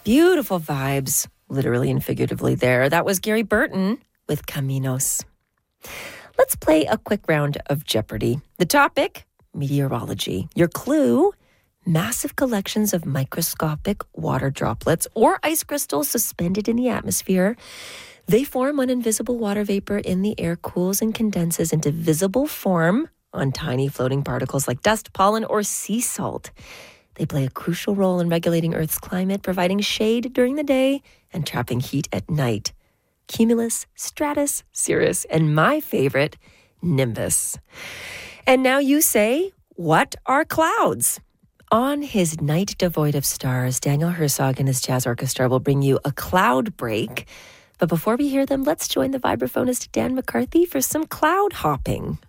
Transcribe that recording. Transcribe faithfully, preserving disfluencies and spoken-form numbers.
Beautiful vibes, literally and figuratively there. That was Gary Burton with Caminos. Let's play a quick round of Jeopardy. The topic, meteorology. Your clue, massive collections of microscopic water droplets or ice crystals suspended in the atmosphere. They form when invisible water vapor in the air cools and condenses into visible form on tiny floating particles like dust, pollen, or sea salt. They play a crucial role in regulating Earth's climate, providing shade during the day and trapping heat at night. Cumulus, stratus, cirrus, and my favorite, nimbus. And now you say, what are clouds? On his Night Devoid of Stars, Daniel Herzog and his jazz orchestra will bring you a cloud break. But before we hear them, let's join the vibraphonist Dan McCarthy for some cloud hopping.